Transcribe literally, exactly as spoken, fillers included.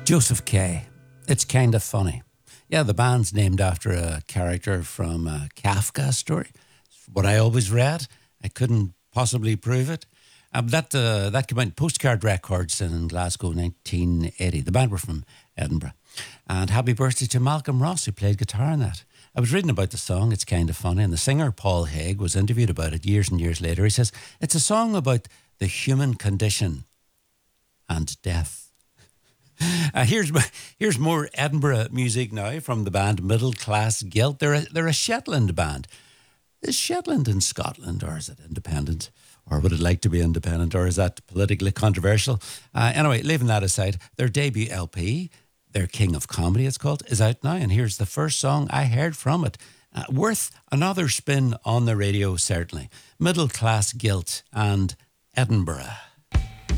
Joseph Kay. It's kind of funny. Yeah, the band's named after a character from a Kafka story. It's what I always read. I couldn't possibly prove it. Um, that uh, that came out in Postcard Records in Glasgow, nineteen eighty. The band were from Edinburgh. And happy birthday to Malcolm Ross, who played guitar in that. I was reading about the song, It's Kind of Funny, and the singer, Paul Haig, was interviewed about it years and years later. He says, it's a song about the human condition and death. Uh, here's here's more Edinburgh music now from the band Middle Class Guilt. They're a, they're a Shetland band. Is Shetland in Scotland, or is it independent? Or would it like to be independent, or is that politically controversial? Uh, anyway, leaving that aside, their debut L P, their King of Comedy, it's called, is out now. And here's the first song I heard from it. Uh, worth another spin on the radio, certainly. Middle Class Guilt and Edinburgh.